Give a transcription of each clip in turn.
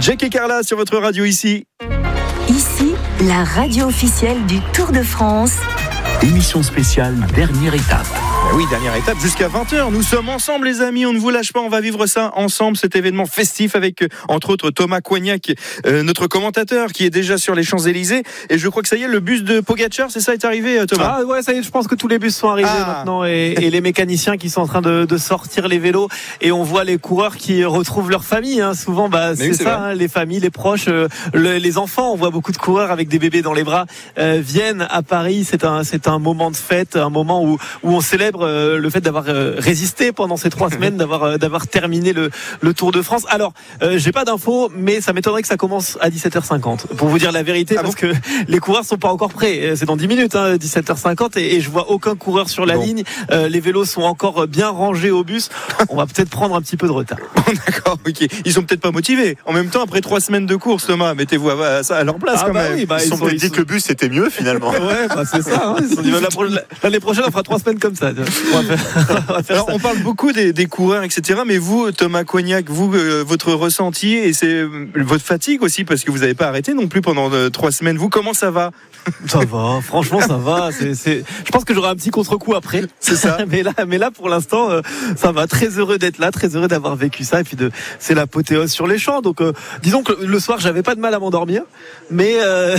Jack et Carla sur votre radio ici. Ici, la radio officielle du Tour de France. Émission spéciale, dernière étape. Oui, dernière étape jusqu'à 20h. Nous sommes ensemble les amis, on ne vous lâche pas, on va vivre ça ensemble, cet événement festif avec entre autres Thomas Coignac, notre commentateur qui est déjà sur les Champs-Élysées. Et je crois que ça y est, le bus de Pogacar, c'est ça, est arrivé Thomas? Ah ouais, ça y est, je pense que tous les bus sont arrivés maintenant et les mécaniciens qui sont en train de sortir les vélos et on voit les coureurs qui retrouvent leur famille. Hein. Souvent, c'est ça, hein, les familles, les proches, les enfants. On voit beaucoup de coureurs avec des bébés dans les bras viennent à Paris. C'est un moment de fête, un moment où on célèbre le fait d'avoir résisté pendant ces 3 semaines, d'avoir terminé le Tour de France. Alors, j'ai pas d'infos, mais ça m'étonnerait que ça commence à 17h50. Pour vous dire la vérité, parce que les coureurs sont pas encore prêts. C'est dans 10 minutes, 17h50, et je vois aucun coureur sur la ligne. Les vélos sont encore bien rangés au bus. On va peut-être prendre un petit peu de retard. D'accord, ok. Ils sont peut-être pas motivés. En même temps, après 3 semaines de course, Thomas, mettez-vous à leur place quand même. Oui, ils sont peut-être dit que le bus c'était mieux finalement. Ouais, c'est ça. Ils se sont dit, l'année prochaine, on fera 3 semaines comme ça. Alors, on parle beaucoup des coureurs, etc. Mais vous, Thomas Coignac, votre ressenti et c'est votre fatigue aussi, parce que vous n'avez pas arrêté non plus pendant 3 semaines. Vous, comment ça va? Ça va, franchement, ça va. Je pense que j'aurai un petit contre-coup après. C'est ça. mais là, pour l'instant, ça va. Très heureux d'être là, très heureux d'avoir vécu ça. Et puis c'est l'apothéose sur les champs. Donc, disons que le soir, j'avais pas de mal à m'endormir. Mais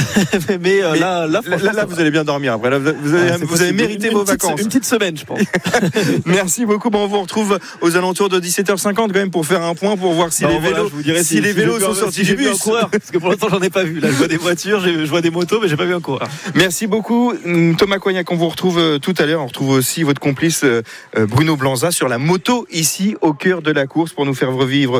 là, vous allez bien dormir après. Là, vous avez mérité vos vacances. Une petite semaine, je pense. Merci beaucoup. On vous retrouve aux alentours de 17h50 quand même pour faire un point, pour voir si les vélos sont sortis du bus. Parce que pour l'instant, j'en ai pas vu. Là, je vois des voitures, je vois des motos, mais j'ai pas vu un coureur. Merci beaucoup Thomas Coignac. On vous retrouve tout à l'heure. On retrouve aussi votre complice Bruno Blanza sur la moto ici au cœur de la course pour nous vivre.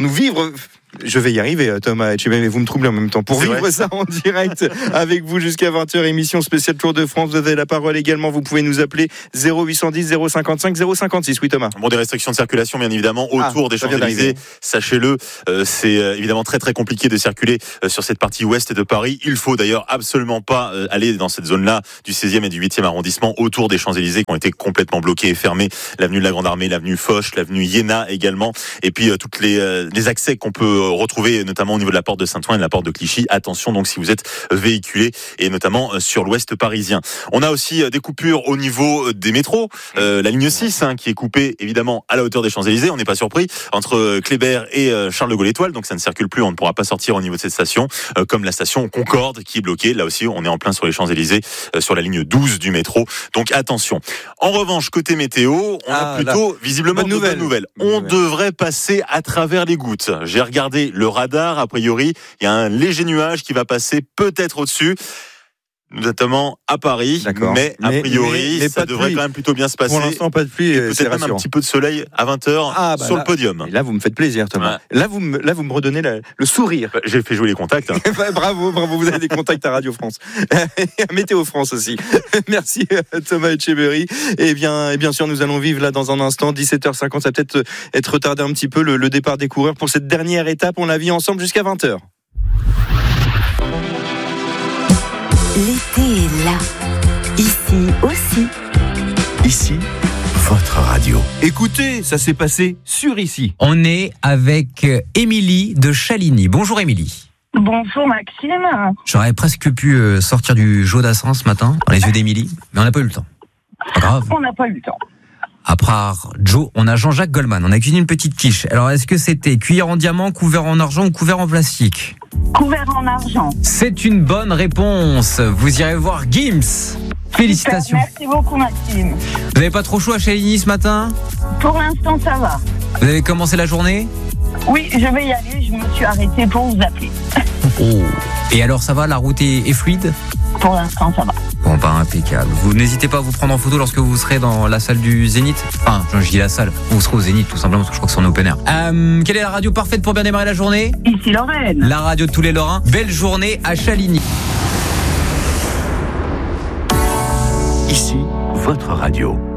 Je vais y arriver, Thomas, mais vous me troublez en même temps. Pour vivre ça en direct avec vous jusqu'à 20h, émission spéciale Tour de France. Vous avez la parole également. Vous pouvez nous appeler 0810 055 056. Oui, Thomas. Bon, des restrictions de circulation, bien évidemment, autour des Champs-Élysées. Sachez-le, c'est évidemment très très compliqué de circuler sur cette partie ouest de Paris. Il faut d'ailleurs absolument pas aller dans cette zone-là du 16e et du 8e arrondissement autour des Champs-Élysées qui ont été complètement bloqués et fermés. L'avenue de la Grande Armée, l'avenue Foch, l'avenue Iéna également. Et puis toutes les accès qu'on peut retrouver notamment au niveau de la porte de Saint-Ouen et de la porte de Clichy. Attention donc si vous êtes véhiculé et notamment sur l'ouest parisien. On a aussi des coupures au niveau des métros. La ligne 6 qui est coupée évidemment à la hauteur des Champs-Élysées. On n'est pas surpris, entre Kléber et Charles de Gaulle Étoile. Donc ça ne circule plus. On ne pourra pas sortir au niveau de cette station. Comme la station Concorde qui est bloquée. Là aussi on est en plein sur les Champs-Élysées, sur la ligne 12 du métro. Donc attention. En revanche côté météo, on a plutôt visiblement de bonnes nouvelles. On devrait passer à travers les gouttes. J'ai regardé le radar, a priori, il y a un léger nuage qui va passer peut-être au-dessus, notamment à Paris. D'accord. Mais a priori, ça devrait quand même plutôt bien se passer. Pour l'instant, pas de pluie. Et peut-être même un petit peu de soleil à 20h sur le podium. Et là, vous me faites plaisir, Thomas. Ouais. Là, vous me redonnez le sourire. J'ai fait jouer les contacts. Bravo, vous avez des contacts à Radio France. Et à Météo France aussi. Merci Thomas Etcheverry. Et bien sûr, nous allons vivre là dans un instant, 17h50. Ça va peut-être être retardé un petit peu le départ des coureurs pour cette dernière étape. On la vit ensemble jusqu'à 20h. L'été est là. Ici aussi. Ici, votre radio. Écoutez, ça s'est passé sur ici. On est avec Émilie de Chaligny. Bonjour Émilie. Bonjour Maxime. J'aurais presque pu sortir du Jodassin ce matin dans les yeux d'Émilie, mais on n'a pas eu le temps. Pas grave. On n'a pas eu le temps. Après Joe, on a Jean-Jacques Goldman. On a cuisiné une petite quiche. Alors, est-ce que c'était cuillère en diamant, couvert en argent ou couvert en plastique ? Couvert en argent. C'est une bonne réponse. Vous irez voir Gims. Félicitations. Super, merci beaucoup Maxime. Vous n'avez pas trop chaud à Chaligny ce matin ? Pour l'instant, ça va. Vous avez commencé la journée ? Oui, je vais y aller. Je me suis arrêtée pour vous appeler. Oh. Et alors, ça va ? La route est fluide ? Pour l'instant, ça va. Bon, impeccable. Vous n'hésitez pas à vous prendre en photo lorsque vous serez dans la salle du Zénith. Enfin, je dis la salle. Vous serez au Zénith, tout simplement, parce que je crois que c'est en open air. Quelle est la radio parfaite pour bien démarrer la journée ? Ici Lorraine. La radio de tous les Lorrains. Belle journée à Chaligny. Ici, votre radio.